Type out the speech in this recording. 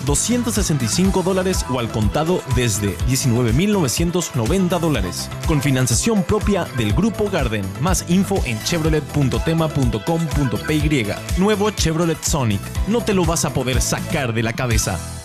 $265 o al contado desde $19,990. Con financiación propia del Grupo Garden. Más info en chevrolet.tema.com.py. Nuevo Chevrolet Sonic. No te lo vas a poder sacar de la cabeza.